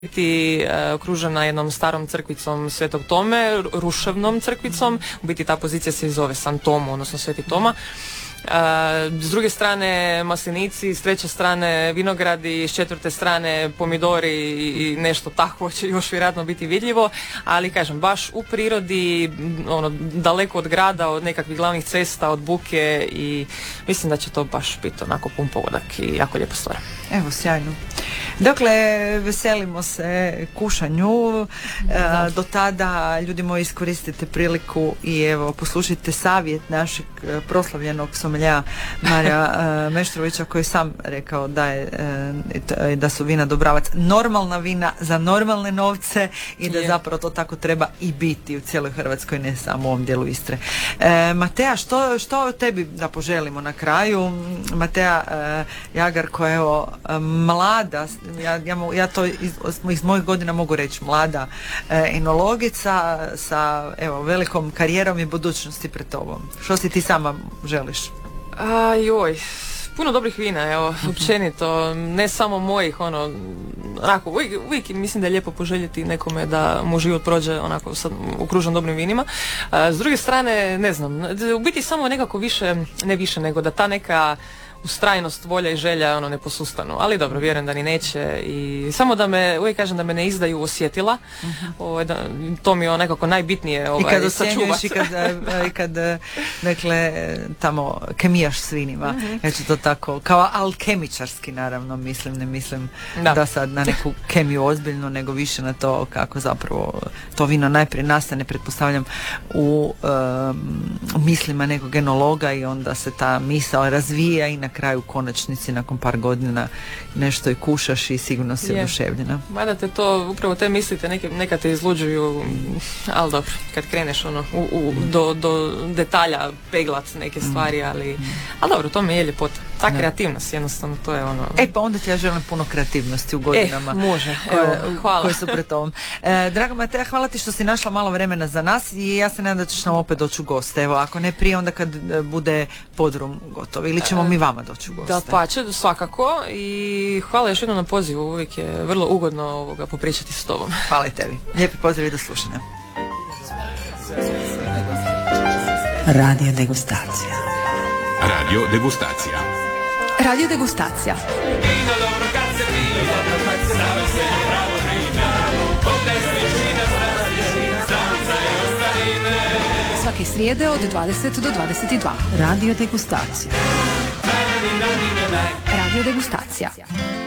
biti okružena jednom starom crkvicom Svetog Tome, ruševnom crkvicom, u biti ta pozicija se zove San Tomo, odnosno Sveti Toma. S druge strane maslinici, s treće strane vinogradi, s četvrte strane pomidori i nešto tako će još vjerojatno biti vidljivo, ali kažem, baš u prirodi, daleko od grada, od nekakvih glavnih cesta, od buke, i mislim da će to baš biti onako pun pogodak i jako lijepo stvar. Evo, sjajno. Dakle, veselimo se kušanju. Do tada, ljudi moji, iskoristite priliku i evo, poslušajte savjet našeg proslavljenog somelja Marija Meštrovića, koji sam rekao da su vina Dobravac normalna vina za normalne novce i da zapravo to tako treba i biti u cijeloj Hrvatskoj, ne samo u ovom dijelu Istre. Matea, što tebi da poželimo na kraju? Matea Jagar, koja je mlada, ja to iz mojih godina mogu reći, mlada enologica sa velikom karijerom i budućnosti pred tobom. Što si ti sama želiš? Puno dobrih vina, evo, općenito, ne samo mojih, onako, uvijek mislim da je lijepo poželjeti nekome da mu život prođe onako okružen dobrim vinima. S druge strane, ne znam, u biti samo nekako više, ne više, nego da ta neka ustrajnost, volja i želja ne posustanu, ali dobro, vjerujem da ni neće, i samo da me, uvijek kažem, da me ne izdaju osjetila, to mi je nekako najbitnije i kad osjenjuješ i kad dakle tamo kemijaš s vinima, ja ću to tako, kao alkemičarski naravno mislim, ne mislim da sad na neku kemiju ozbiljnu, nego više na to kako zapravo to vino najprije nastane, pretpostavljam, u mislima nekog enologa, i onda se ta misao razvija i na kraju, konačnici, nakon par godina nešto i kušaš i sigurno si oduševljena. Mada te to, upravo te mislite neka te izluđuju, ali dobro, kad kreneš do detalja peglat neke stvari, ali dobro, to mi je ljepota. Ta kreativnost, jednostavno, to je pa onda ti ja želim puno kreativnosti u godinama. Može, hvala. Koje su pred tobom. Draga Matea, hvala ti što si našla malo vremena za nas, i ja se nadam da ćeš nam opet doći u goste. Evo, ako ne prije, onda kad bude podrum gotov, ili ćemo mi vama doći u goste. Da, pa će, svakako, i hvala još jednom na pozivu, uvijek je vrlo ugodno popričati s tobom. Hvala i tebi. Lijepi pozdrav i do slušanja. Radio degustacija. Radio degustacija. Radio degustacija. Svake srijede od 20 do 22. Radio degustacija. Radio degustacija.